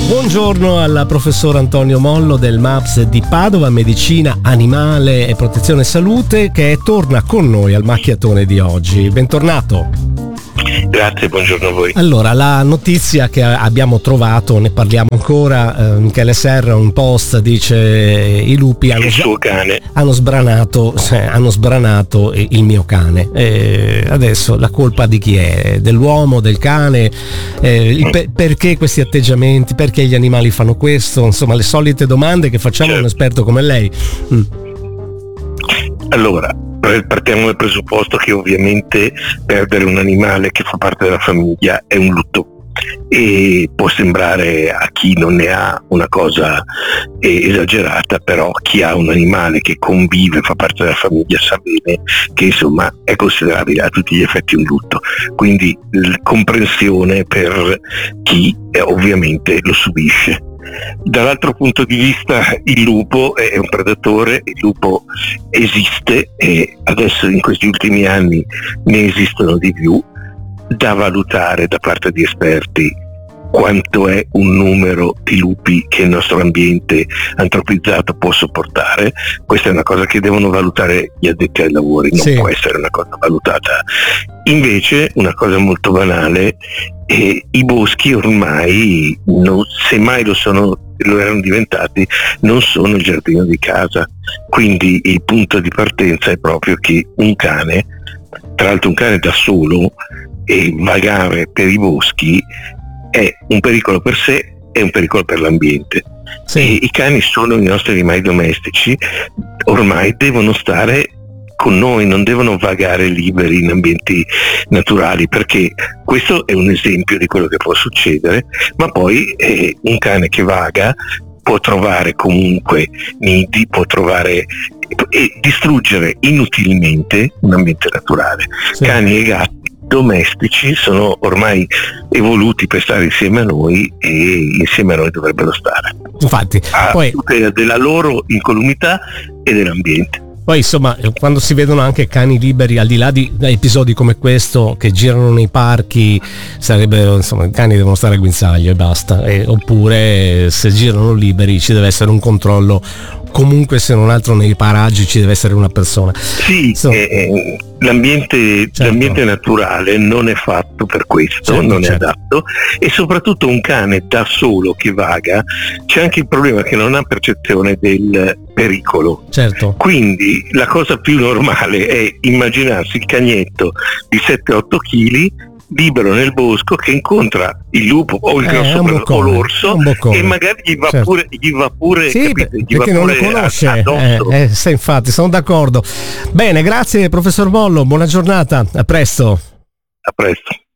Buongiorno al professor Antonio Mollo del MAPS di Padova, Medicina Animale e Protezione Salute, che torna con noi al macchiatone di oggi. Bentornato. Grazie, buongiorno a voi. Allora, la notizia che abbiamo trovato, ne parliamo ancora, Michele Serra, un post, dice i lupi il suo cane hanno sbranato il mio cane. Adesso la colpa di chi è? Dell'uomo, del cane? Perché questi atteggiamenti? Perché gli animali fanno questo? Insomma, le solite domande che facciamo a un esperto come lei. Allora, partiamo dal presupposto che ovviamente perdere un animale che fa parte della famiglia è un lutto, e può sembrare a chi non ne ha una cosa esagerata, però chi ha un animale che convive, fa parte della famiglia, sa bene che insomma è considerabile a tutti gli effetti un lutto, quindi comprensione per chi ovviamente lo subisce. Dall'altro punto di vista, il lupo è un predatore, il lupo esiste e adesso in questi ultimi anni ne esistono di più, da valutare da parte di esperti quanto è un numero di lupi che il nostro ambiente antropizzato può sopportare. Questa è una cosa che devono valutare gli addetti ai lavori, non può essere una cosa valutata. Invece una cosa molto banale, i boschi ormai, se mai lo erano diventati, non sono il giardino di casa, quindi il punto di partenza è proprio che un cane, tra l'altro un cane da solo, e vagare per i boschi è un pericolo per sé e un pericolo per l'ambiente. E i cani sono i nostri animali domestici, ormai devono stare con noi, non devono vagare liberi in ambienti naturali, perché questo è un esempio di quello che può succedere, ma poi un cane che vaga può trovare comunque nidi, può trovare e distruggere inutilmente un ambiente naturale. Cani e gatti domestici sono ormai evoluti per stare insieme a noi e insieme a noi dovrebbero stare. Infatti, poi tutela della loro incolumità e dell'ambiente. Poi insomma, quando si vedono anche cani liberi, al di là di episodi come questo che girano nei parchi, sarebbero, insomma, i cani devono stare a guinzaglio e basta, oppure se girano liberi ci deve essere un controllo, comunque se non altro nei paraggi ci deve essere una persona. Sì, l'ambiente naturale non è fatto per questo, non è adatto, e soprattutto un cane da solo che vaga, c'è anche il problema che non ha percezione del pericolo. Quindi la cosa più normale è immaginarsi il cagnetto di 7-8 kg libero nel bosco che incontra il lupo o il grosso o l'orso e magari gli va pure sì, capite, perché non lo conosce. Infatti sono d'accordo. Bene, grazie professor Mollo, buona giornata, a presto. A presto.